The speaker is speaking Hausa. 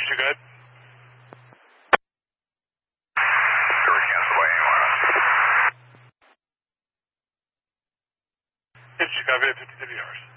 you good? Sure, cancel by anyone. Chicago 50 yards.